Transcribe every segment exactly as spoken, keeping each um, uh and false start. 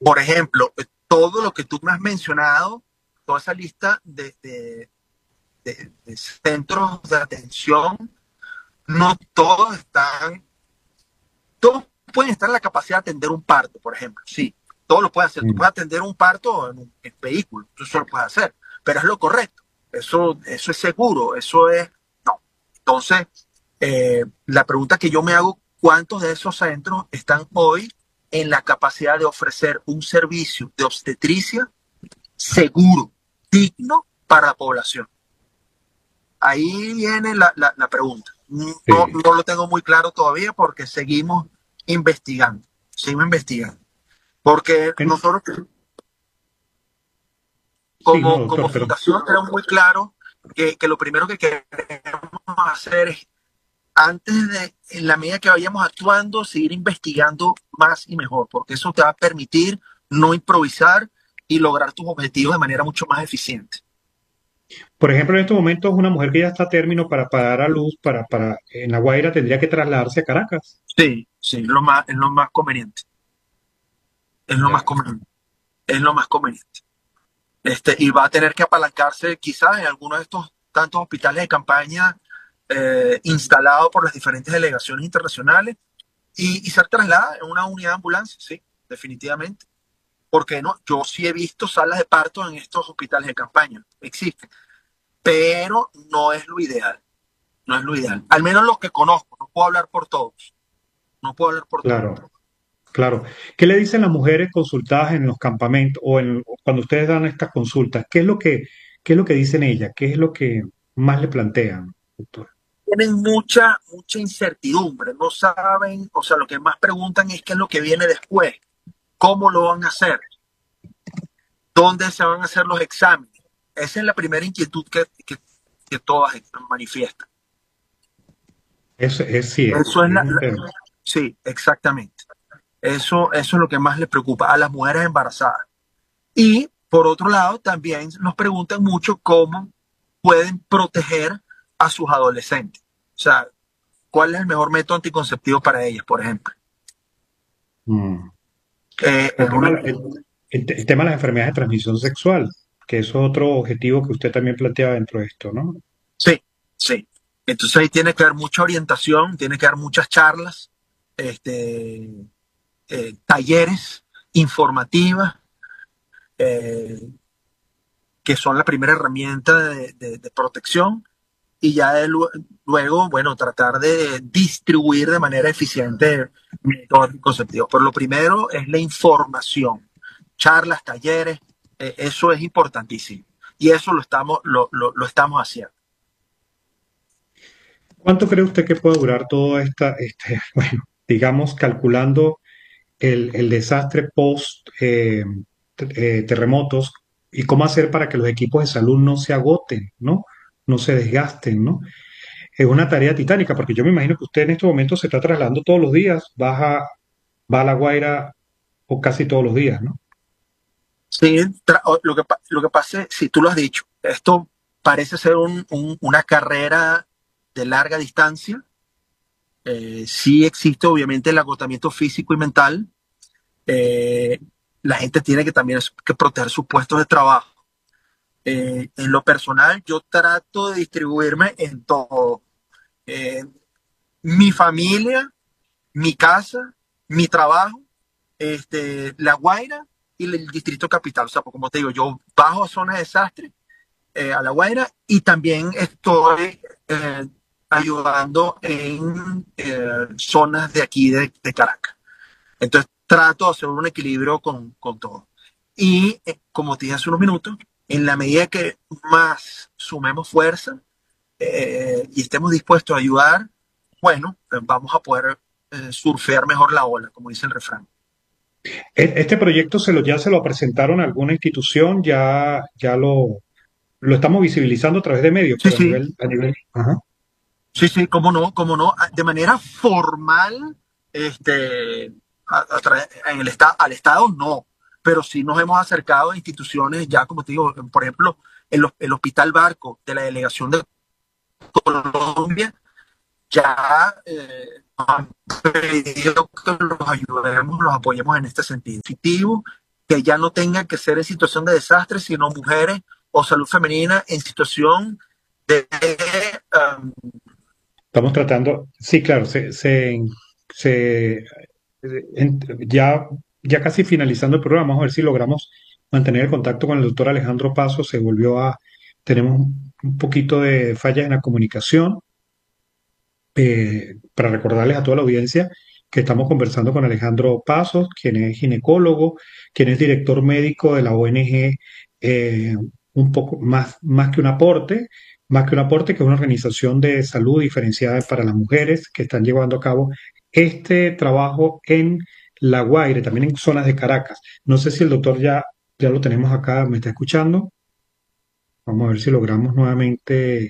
Por ejemplo, todo lo que tú me has mencionado, toda esa lista de, de, de, de centros de atención, no todos están, todos pueden estar en la capacidad de atender un parto, por ejemplo. Sí, todo lo puedes hacer. Tú Mm. puedes atender un parto en un en vehículo, tú solo puedes hacer, pero es lo correcto. Eso, eso es seguro, eso es, no. Entonces, eh, la pregunta que yo me hago, ¿cuántos de esos centros están hoy en la capacidad de ofrecer un servicio de obstetricia seguro, digno para la población? Ahí viene la, la, la pregunta. No, Sí. no lo tengo muy claro todavía porque seguimos investigando, seguimos investigando. Porque En- nosotros sí, no, como, como doctor, pero fundación tenemos muy claro que, que lo primero que queremos hacer es, antes de, en la medida que vayamos actuando, seguir investigando más y mejor, porque eso te va a permitir no improvisar y lograr tus objetivos de manera mucho más eficiente. por ejemplo, en estos momentos una mujer que ya está a término para, para dar a luz para, para, en La Guaira tendría que trasladarse a Caracas. Sí, sí, es lo más, es lo más conveniente. Es lo más Ya. conveniente. Es lo más conveniente. Este, y va a tener que apalancarse quizás en alguno de estos tantos hospitales de campaña eh, instalados por las diferentes delegaciones internacionales y, y ser trasladada en una unidad de ambulancia, sí, definitivamente. Porque no, yo sí he visto salas de parto en estos hospitales de campaña, existen, pero no es lo ideal, no es lo ideal. Al menos los que conozco, no puedo hablar por todos, no puedo hablar por todos. Claro, claro. ¿Qué le dicen las mujeres consultadas en los campamentos o en, cuando ustedes dan estas consultas? ¿Qué es lo que, qué es lo que dicen ellas? ¿Qué es lo que más le plantean, doctor? Tienen mucha, mucha incertidumbre, no saben, o sea, lo que más preguntan es qué es lo que viene después, cómo lo van a hacer, dónde se van a hacer los exámenes. Esa es la primera inquietud que, que, que todas manifiestan. Eso es, sí, es, Eso es es la, un la- tema. sí, exactamente. Eso, eso es lo que más les preocupa a las mujeres embarazadas. Y por otro lado, también nos preguntan mucho cómo pueden proteger a sus adolescentes. O sea, ¿cuál es el mejor método anticonceptivo para ellas, por ejemplo? Mm. Eh, El es tema, una, el, el te- el tema de las enfermedades de transmisión sexual, que eso es otro objetivo que usted también planteaba dentro de esto, ¿no? sí, sí. Entonces ahí tiene que haber mucha orientación, tiene que haber muchas charlas, este, eh, talleres informativas, eh, que son la primera herramienta de, de, de protección y ya de, luego, bueno, tratar de distribuir de manera eficiente métodos anticonceptivos. Pero lo primero es la información, charlas, talleres, eh, eso es importantísimo. Y eso lo estamos, lo, lo, lo estamos haciendo. ¿Cuánto cree usted que puede durar toda esta, este, bueno, digamos, calculando el, el desastre post eh, te- eh, terremotos y cómo hacer para que los equipos de salud no se agoten, ¿no? No se desgasten, ¿no? Es una tarea titánica, porque yo me imagino que usted en este momento se está trasladando todos los días, baja, va a La Guaira o casi todos los días, ¿no? Sí, lo que, lo que pasa es, si tú lo has dicho, esto parece ser un, un, una carrera de larga distancia. Eh, sí existe obviamente el agotamiento físico y mental. Eh, la gente tiene que también que proteger sus puestos de trabajo. Eh, en lo personal, yo trato de distribuirme en todo. Eh, mi familia, mi casa, mi trabajo, este, La Guaira y el Distrito Capital. O sea, pues, como te digo, yo bajo a zonas de desastre, eh, a La Guaira, y también estoy eh, ayudando en eh, zonas de aquí de, de Caracas. Entonces trato de hacer un equilibrio con, con todo. Y eh, como te dije hace unos minutos, en la medida que más sumemos fuerza eh, y estemos dispuestos a ayudar, bueno, pues vamos a poder eh, surfear mejor la ola, como dice el refrán. E- Este proyecto se lo, ya se lo presentaron a alguna institución, ya, ya lo, lo estamos visibilizando a través de medios, Sí, pero a sí, nivel, a nivel, ajá. sí, sí, cómo no, cómo no, de manera formal, este, a, a tra- en el estado, al Estado no, pero sí nos hemos acercado a instituciones, ya como te digo, por ejemplo, el, el Hospital Barco de la Delegación de Colombia, ya eh, han pedido que los ayudemos, los apoyemos en este sentido positivo, que ya no tengan que ser en situación de desastre, sino mujeres o salud femenina en situación de... Um, Estamos tratando, sí, claro, se, se, se- en- ya, ya casi finalizando el programa, vamos a ver si logramos mantener el contacto con el doctor Alejandro Paso. Se volvió a, tenemos un un poquito de fallas en la comunicación. Eh, para recordarles a toda la audiencia que estamos conversando con Alejandro Pasos, quien es ginecólogo, quien es director médico de la O N G, eh, un poco más, más que un aporte, más que un aporte, que es una organización de salud diferenciada para las mujeres que están llevando a cabo este trabajo en La Guaire, también en zonas de Caracas. No sé si el doctor ya, ya lo tenemos acá, me está escuchando. Vamos a ver si logramos nuevamente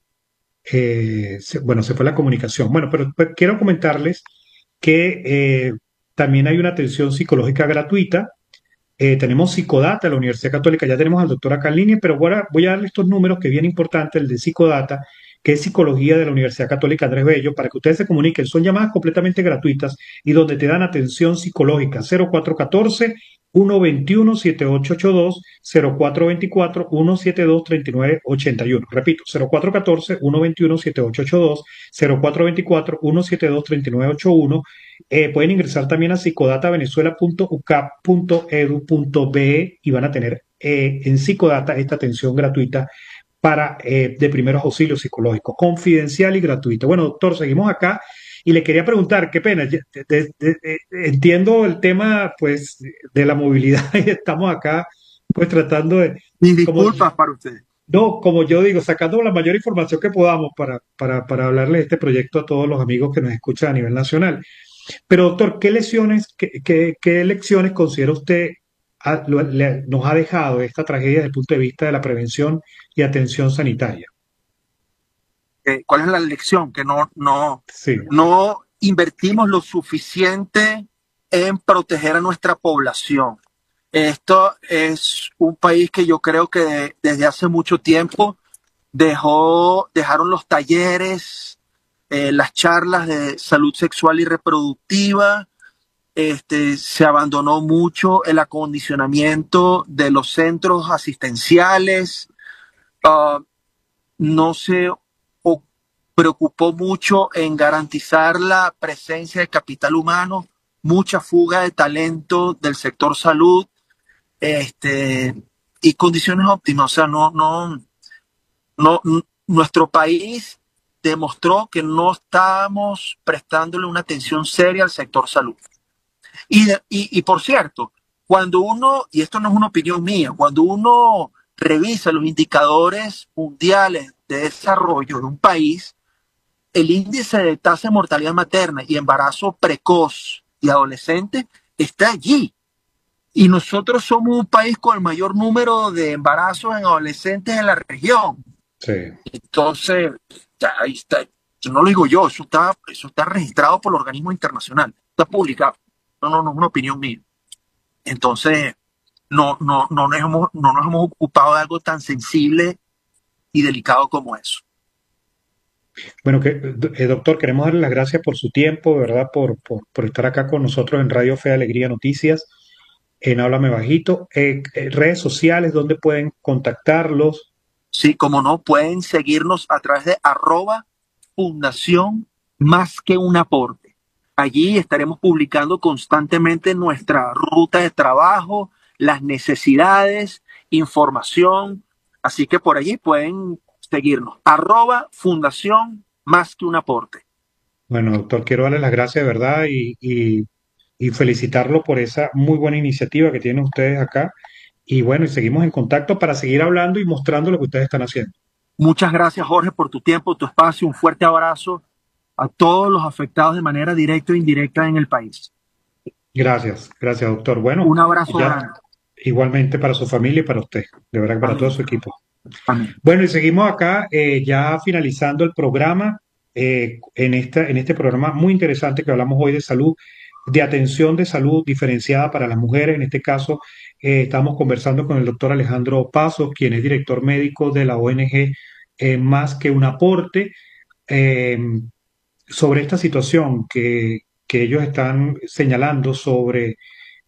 eh, se- bueno, se fue la comunicación. Bueno, pero, pero quiero comentarles que eh, también hay una atención psicológica gratuita. Eh, tenemos Psicodata, la Universidad Católica, ya tenemos al doctor acá en línea, pero voy a, voy a darle estos números que es bien importante, el de Psicodata, que es Psicología de la Universidad Católica Andrés Bello, para que ustedes se comuniquen. Son llamadas completamente gratuitas y donde te dan atención psicológica. cero cuatro uno cuatro, uno dos uno, siete ocho ocho dos, cero cuatro dos cuatro, uno siete dos, tres nueve ocho uno. Repito, cero cuatro uno cuatro, uno dos uno, siete ocho ocho dos, cero cuatro dos cuatro, uno siete dos, tres nueve ocho uno. Eh, pueden ingresar también a psicodatavenezuela punto u c a p punto e d u punto b e y van a tener eh, en Psicodata esta atención gratuita para eh, de primeros auxilios psicológicos, confidencial y gratuito. Bueno, doctor, seguimos acá y le quería preguntar, qué pena, de, de, de, de, entiendo el tema pues de la movilidad y estamos acá pues tratando de, mis como, disculpas para ustedes. no, como yo digo, sacando la mayor información que podamos para, para, para hablarle de este proyecto a todos los amigos que nos escuchan a nivel nacional. Pero doctor, ¿qué lecciones, qué, qué, qué lecciones considera usted ha- lo- le- nos ha dejado esta tragedia desde el punto de vista de la prevención y atención sanitaria? Eh, ¿Cuál es la lección? Que no, no, Sí, no invertimos lo suficiente en proteger a nuestra población. Esto es un país que yo creo que de- desde hace mucho tiempo dejó, dejaron los talleres, eh, las charlas de salud sexual y reproductiva. Este, se abandonó mucho el acondicionamiento de los centros asistenciales. Uh, no se o- preocupó mucho en garantizar la presencia de capital humano, mucha fuga de talento del sector salud, este, y condiciones óptimas. O sea, no, no, no, nuestro país demostró que no estábamos prestándole una atención seria al sector salud. Y, de- y, y por cierto, cuando uno, y esto no es una opinión mía, cuando uno revisa los indicadores mundiales de desarrollo de un país, el índice de tasa de mortalidad materna y embarazo precoz y adolescente está allí. Y nosotros somos un país con el mayor número de embarazos en adolescentes en la región. sí. Entonces, ya, ahí está. Eso no lo digo yo, eso está, eso está registrado por el organismo internacional, está publicado. No, no, no es una opinión mía. Entonces, no, no, no, nos hemos, no nos hemos ocupado de algo tan sensible y delicado como eso. Bueno, que, eh, doctor, queremos darle las gracias por su tiempo, ¿verdad? Por, por, por estar acá con nosotros en Radio Fe Alegría Noticias, en Háblame Bajito. Eh, eh, redes sociales, ¿dónde pueden contactarlos? Sí, como no, pueden seguirnos a través de arroba fundación más que un aporte. Allí estaremos publicando constantemente nuestra ruta de trabajo, las necesidades, información. Así que por allí pueden seguirnos. Arroba fundación más que un aporte. Bueno, doctor, quiero darle las gracias, de verdad, y, y, y felicitarlo por esa muy buena iniciativa que tienen ustedes acá. Y bueno, y seguimos en contacto para seguir hablando y mostrando lo que ustedes están haciendo. Muchas gracias, Jorge, por tu tiempo, tu espacio. Un fuerte abrazo a todos los afectados de manera directa o indirecta en el país. Gracias, gracias, doctor. Bueno, Un abrazo ya grande. igualmente para su familia y para usted, de verdad, que para todo Amén. su equipo. Amén. Bueno, y seguimos acá eh, ya finalizando el programa, eh, en esta, en este programa muy interesante que hablamos hoy de salud, de atención de salud diferenciada para las mujeres. En este caso, eh, estamos conversando con el doctor Alejandro Pasos, quien es director médico de la O N G eh, Más que un aporte, eh, sobre esta situación que, que ellos están señalando sobre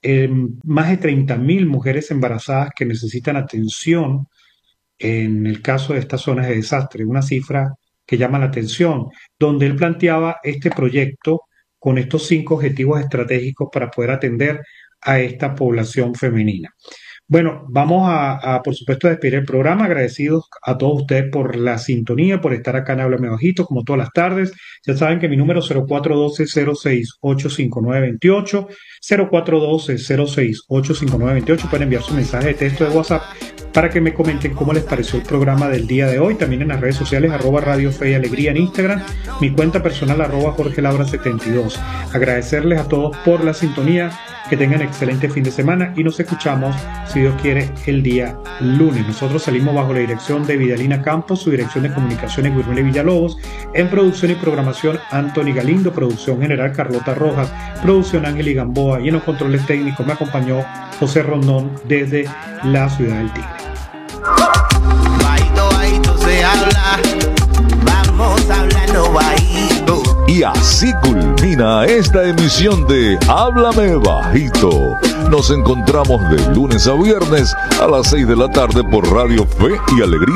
eh, más de treinta mil mujeres embarazadas que necesitan atención en el caso de estas zonas de desastre, una cifra que llama la atención, donde él planteaba este proyecto con estos cinco objetivos estratégicos para poder atender a esta población femenina. Bueno, vamos a, a, por supuesto, a despedir el programa, agradecidos a todos ustedes por la sintonía, por estar acá en Háblame Bajito, como todas las tardes. Ya saben que mi número cero cuatro uno dos, cero seis ocho cinco nueve dos ocho, cero cuatro uno dos, cero seis ocho cinco nueve dos ocho, pueden enviar su mensaje de texto de WhatsApp para que me comenten cómo les pareció el programa del día de hoy, también en las redes sociales, arroba Radio Fe y Alegría en Instagram, mi cuenta personal, arroba Jorge Laura setenta y dos. Agradecerles a todos por la sintonía, que tengan excelente fin de semana y nos escuchamos, si Dios quiere, el día lunes. Nosotros salimos bajo la dirección de Vidalina Campos, su dirección de comunicaciones Guillermo Villalobos, en producción y programación Anthony Galindo, producción general Carlota Rojas, producción Ángel y Gamboa, y en los controles técnicos me acompañó José Rondón desde la ciudad del Tigre. Bajito, bajito se habla, vamos hablando bajito. Y así culmina esta emisión de Háblame Bajito. Nos encontramos de lunes a viernes a las seis de la tarde por Radio Fe y Alegría.